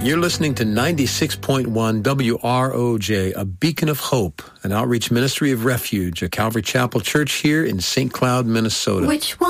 You're listening to 96.1 WROJ, a beacon of hope, an outreach ministry of refuge, a Calvary Chapel church here in St. Cloud, Minnesota. Which one?